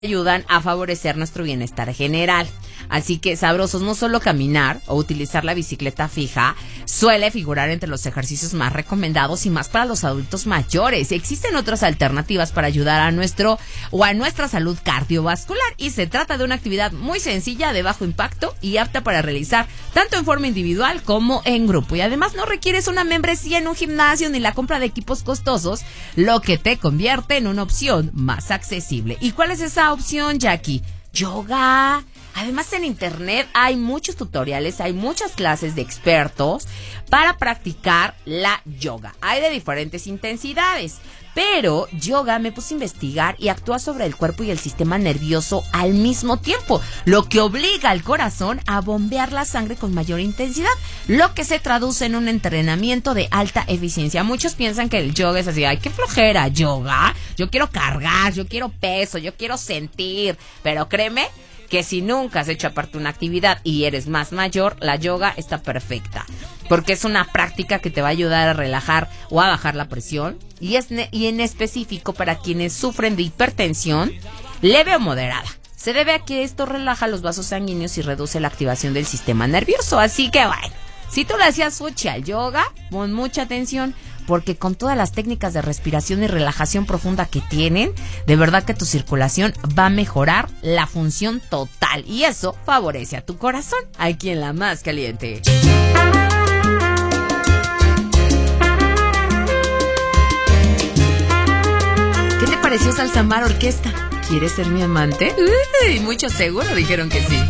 ayudan a favorecer nuestro bienestar general. Así que sabrosos, no solo caminar o utilizar la bicicleta fija suele figurar entre los ejercicios más recomendados y más para los adultos mayores. Existen otras alternativas para ayudar a nuestra salud cardiovascular y se trata de una actividad muy sencilla, de bajo impacto y apta para realizar tanto en forma individual como en grupo. Y además no requieres una membresía en un gimnasio ni la compra de equipos costosos, lo que te convierte en una opción más accesible. ¿Y cuál es esa opción, Jackie? Yoga. Además, en internet hay muchos tutoriales, hay muchas clases de expertos para practicar la yoga. Hay de diferentes intensidades, pero yoga me puse a investigar y actúa sobre el cuerpo y el sistema nervioso al mismo tiempo, lo que obliga al corazón a bombear la sangre con mayor intensidad, lo que se traduce en un entrenamiento de alta eficiencia. Muchos piensan que el yoga es así, ay, qué flojera, yoga, yo quiero cargar, yo quiero peso, yo quiero sentir, pero créeme que si nunca has hecho aparte una actividad y eres más mayor, la yoga está perfecta, porque es una práctica que te va a ayudar a relajar o a bajar la presión, y en específico para quienes sufren de hipertensión leve o moderada. Se debe a que esto relaja los vasos sanguíneos y reduce la activación del sistema nervioso. Así que bueno, si tú le hacías switch al yoga, pon mucha atención, porque con todas las técnicas de respiración y relajación profunda que tienen, de verdad que tu circulación va a mejorar la función total, y eso favorece a tu corazón, aquí en La Más Caliente. ¿Qué te pareció Salsa Mar Orquesta? ¿Quieres ser mi amante? Uy, muchos seguro dijeron que sí.